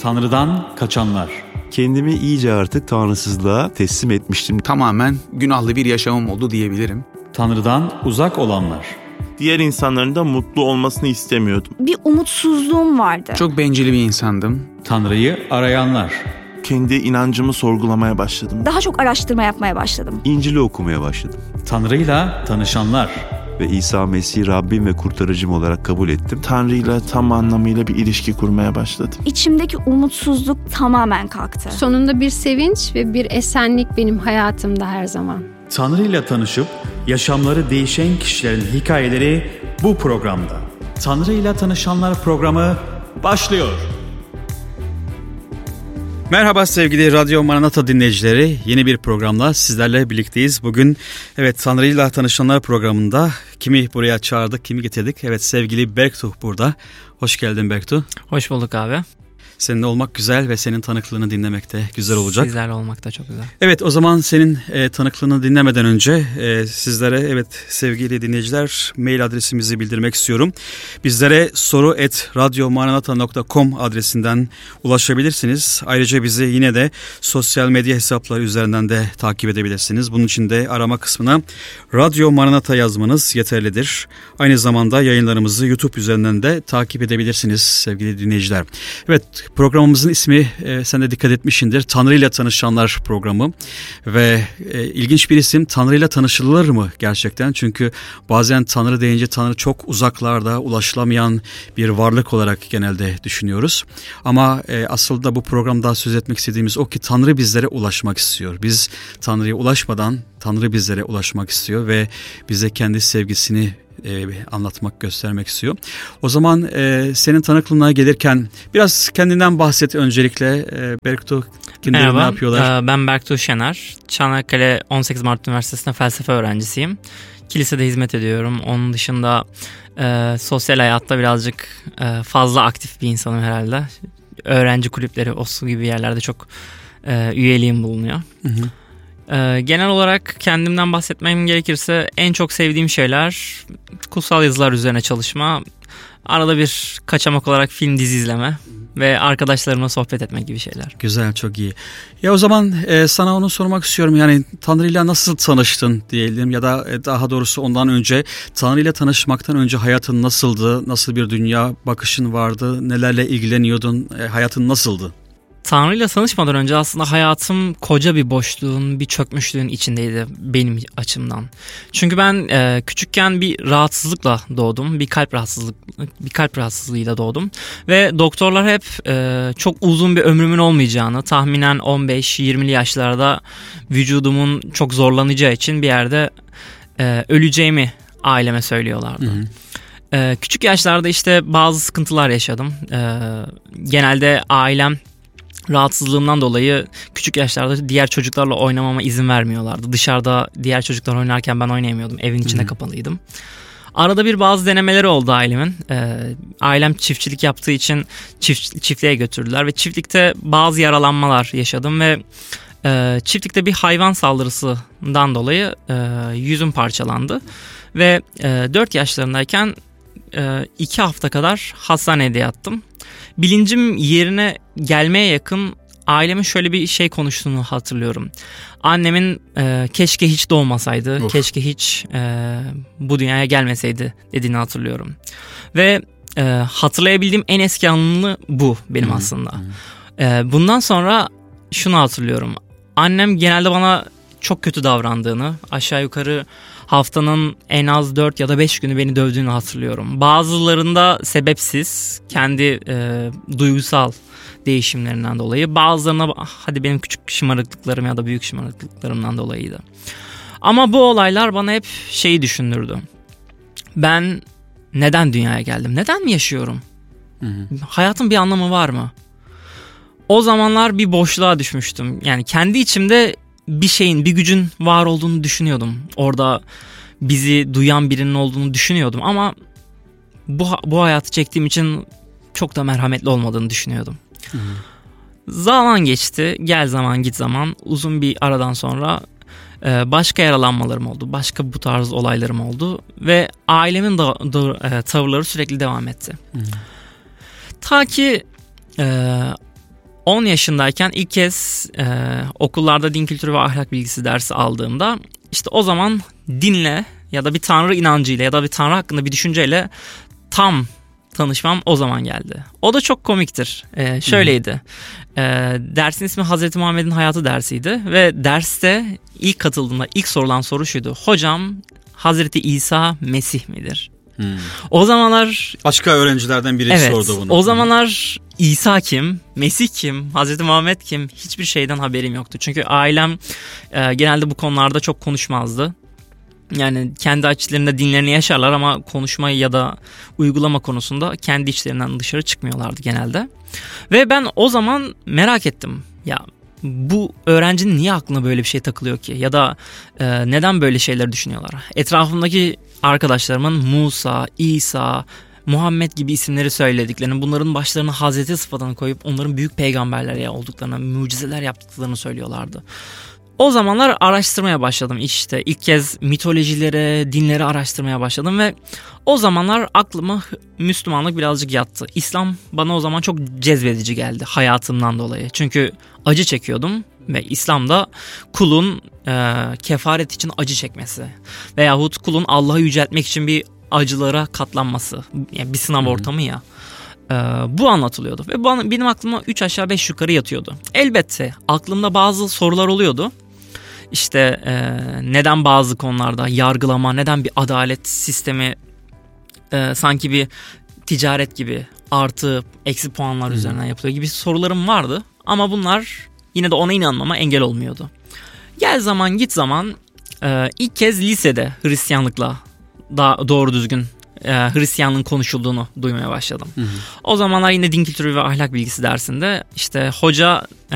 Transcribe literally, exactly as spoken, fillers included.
Tanrı'dan kaçanlar. Kendimi iyice artık tanrısızlığa teslim etmiştim. Tamamen günahlı bir yaşamım oldu diyebilirim. Tanrı'dan uzak olanlar. Diğer insanların da mutlu olmasını istemiyordum. Bir umutsuzluğum vardı. Çok bencil bir insandım. Tanrı'yı arayanlar. Kendi inancımı sorgulamaya başladım. Daha çok araştırma yapmaya başladım. İncil'i okumaya başladım. Tanrı'yla tanışanlar. Ve İsa Mesih'i Rabbim ve kurtarıcım olarak kabul ettim. Tanrı'yla tam anlamıyla bir ilişki kurmaya başladım. İçimdeki umutsuzluk tamamen kalktı. Sonunda bir sevinç ve bir esenlik benim hayatımda her zaman. Tanrı'yla tanışıp yaşamları değişen kişilerin hikayeleri bu programda. Tanrı'yla tanışanlar programı başlıyor. Merhaba sevgili Radyo Maranata dinleyicileri. Yeni bir programla sizlerle birlikteyiz. Bugün evet Tanrı'yla tanışanlar programında kimi buraya çağırdık, kimi getirdik? Evet sevgili Berktuh burada. Hoş geldin Berktuh. Hoş bulduk abi. Seninle olmak güzel ve senin tanıklığını dinlemek de güzel olacak. Sizlerle olmak da çok güzel. Evet, o zaman senin e, tanıklığını dinlemeden önce e, sizlere evet sevgili dinleyiciler mail adresimizi bildirmek istiyorum. Bizlere soru et radyomaranata nokta com adresinden ulaşabilirsiniz. Ayrıca bizi yine de sosyal medya hesapları üzerinden de takip edebilirsiniz. Bunun için de arama kısmına Radyo Maranata yazmanız yeterlidir. Aynı zamanda yayınlarımızı YouTube üzerinden de takip edebilirsiniz sevgili dinleyiciler. Evet, programımızın ismi e, sen de dikkat etmişsindir. Tanrı ile tanışanlar programı ve e, ilginç bir isim. Tanrı ile tanışılır mı gerçekten? Çünkü bazen Tanrı deyince Tanrı çok uzaklarda ulaşılamayan bir varlık olarak genelde düşünüyoruz. Ama e, aslında bu programda söz etmek istediğimiz o ki Tanrı bizlere ulaşmak istiyor. Biz Tanrı'ya ulaşmadan Tanrı bizlere ulaşmak istiyor ve bize kendi sevgisini E, anlatmak, göstermek istiyor. O zaman e, senin tanıklığına gelirken biraz kendinden bahset öncelikle. E, Berktuh kendileri Merhaba, ne yapıyorlar? E, ben Berktuh Şener. Çanakkale on sekiz Mart Üniversitesi'nde felsefe öğrencisiyim. Kilisede hizmet ediyorum. Onun dışında e, sosyal hayatta birazcık e, fazla aktif bir insanım herhalde. Öğrenci kulüpleri, O S U gibi yerlerde çok e, üyeliğim bulunuyor. Hı hı. Ee, genel olarak kendimden bahsetmem gerekirse en çok sevdiğim şeyler kutsal yazılar üzerine çalışma, arada bir kaçamak olarak film dizi izleme ve arkadaşlarımla sohbet etmek gibi şeyler. Güzel, çok iyi. Ya o zaman e, sana onu sormak istiyorum. Yani Tanrı'yla nasıl tanıştın diyelim ya da e, daha doğrusu ondan önce Tanrı'yla tanışmaktan önce hayatın nasıldı? Nasıl bir dünya bakışın vardı? Nelerle ilgileniyordun? E, hayatın nasıldı? Tanrı'yla tanışmadan önce aslında hayatım koca bir boşluğun, bir çökmüşlüğün içindeydi benim açımdan. Çünkü ben e, küçükken bir rahatsızlıkla doğdum, bir kalp rahatsızlık, bir kalp rahatsızlığıyla doğdum ve doktorlar hep e, çok uzun bir ömrümün olmayacağını, tahminen on beş yirmili yaşlarda vücudumun çok zorlanacağı için bir yerde e, öleceğimi aileme söylüyorlardı. Hı hı. E, küçük yaşlarda işte bazı sıkıntılar yaşadım. E, genelde ailem rahatsızlığımdan dolayı küçük yaşlarda diğer çocuklarla oynamama izin vermiyorlardı. Dışarıda diğer çocuklar oynarken ben oynayamıyordum. Evin içinde Hı-hı. kapalıydım. Arada bir bazı denemeleri oldu ailemin. Ee, ailem çiftçilik yaptığı için çift, çiftliğe götürdüler ve çiftlikte bazı yaralanmalar yaşadım ve e, çiftlikte bir hayvan saldırısından dolayı e, yüzüm parçalandı ve e, dört yaşlarındayken e, iki hafta kadar hastanede yattım. Bilincim yerine gelmeye yakın ailemin şöyle bir şey konuştuğunu hatırlıyorum. Annemin e, keşke hiç doğmasaydı, of. keşke hiç e, bu dünyaya gelmeseydi dediğini hatırlıyorum. Ve e, hatırlayabildiğim en eski anı bu benim hmm. aslında. Hmm. E, bundan sonra şunu hatırlıyorum. Annem genelde bana çok kötü davrandığını, aşağı yukarı haftanın en az dört ya da beş günü beni dövdüğünü hatırlıyorum. Bazılarında sebepsiz, kendi e, duygusal değişimlerinden dolayı. Bazılarına hadi benim küçük şımarıklıklarım ya da büyük şımarıklıklarımdan dolayıydı. Ama bu olaylar bana hep şeyi düşündürdü. Ben neden dünyaya geldim? Neden mi yaşıyorum? Hı hı. Hayatın bir anlamı var mı? O zamanlar bir boşluğa düşmüştüm. Yani kendi içimde bir şeyin, bir gücün var olduğunu düşünüyordum. Orada bizi duyan birinin olduğunu düşünüyordum ama bu bu hayatı çektiğim için çok da merhametli olmadığını düşünüyordum. Hı hı. Zaman geçti, gel zaman git zaman. Uzun bir aradan sonra başka yaralanmalarım oldu, başka bu tarz olaylarım oldu ve ailemin da, da, tavırları sürekli devam etti. Hı hı. Ta ki e, on yaşındayken ilk kez e, okullarda din kültürü ve ahlak bilgisi dersi aldığımda işte o zaman dinle ya da bir tanrı inancıyla ya da bir tanrı hakkında bir düşünceyle tam tanışmam o zaman geldi. O da çok komiktir. E, şöyleydi. E, dersin ismi Hazreti Muhammed'in hayatı dersiydi ve derste ilk katıldığımda ilk sorulan soru şuydu. Hocam Hazreti İsa Mesih midir? Hmm. O zamanlar Başka öğrencilerden biri evet, sordu bunu. o zamanlar İsa kim, Mesih kim, Hazreti Muhammed kim hiçbir şeyden haberim yoktu. Çünkü ailem e, genelde bu konularda çok konuşmazdı. Yani kendi açılarında dinlerini yaşarlar ama konuşmayı ya da uygulama konusunda kendi içlerinden dışarı çıkmıyorlardı genelde. Ve ben o zaman merak ettim. Ya bu öğrencinin niye aklına böyle bir şey takılıyor ki? Ya da e, neden böyle şeyler düşünüyorlar? Etrafımdaki arkadaşlarımın Musa, İsa, Muhammed gibi isimleri söylediklerini, bunların başlarına Hazreti sıfatını koyup onların büyük peygamberler olduklarını, mucizeler yaptıklarını söylüyorlardı. O zamanlar araştırmaya başladım işte. İlk kez mitolojilere, dinleri araştırmaya başladım ve o zamanlar aklıma Müslümanlık birazcık yattı. İslam bana o zaman çok cezbedici geldi hayatımdan dolayı. Çünkü acı çekiyordum ve İslam'da kulun e, kefaret için acı çekmesi veyahut kulun Allah'ı yüceltmek için bir acılara katlanması. Yani bir sınav ortamı ya. Ee, bu anlatılıyordu ve bana, benim aklıma üç aşağı beş yukarı yatıyordu. Elbette aklımda bazı sorular oluyordu. İşte e, neden bazı konularda yargılama, neden bir adalet sistemi e, sanki bir ticaret gibi artı eksi puanlar hmm. üzerinden yapılıyor gibi sorularım vardı. Ama bunlar yine de ona inanmama engel olmuyordu. Gel zaman git zaman e, ilk kez lisede Hristiyanlıkla daha doğru düzgün e, Hristiyanlığın konuşulduğunu duymaya başladım. Hı hı. O zamanlar yine din kültürü ve ahlak bilgisi dersinde işte hoca